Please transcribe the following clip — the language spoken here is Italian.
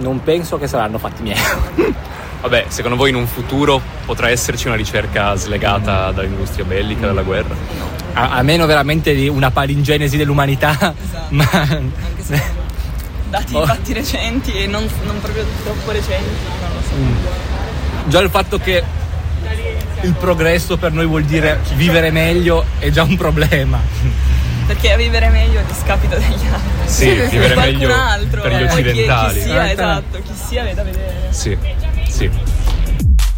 non penso che saranno fatti miei. Vabbè, secondo voi in un futuro potrà esserci una ricerca slegata dall'industria bellica, dalla guerra? A meno veramente di una palingenesi dell'umanità. Esatto. Ma Anche se dati fatti recenti e non proprio troppo recenti, non lo so. già il fatto che il progresso per noi vuol dire vivere meglio è già un problema. Perché a vivere meglio a discapito degli altri. Sì, vivere meglio altro, per gli occidentali. Chi sia, esatto, chi sia da vedere. Sì.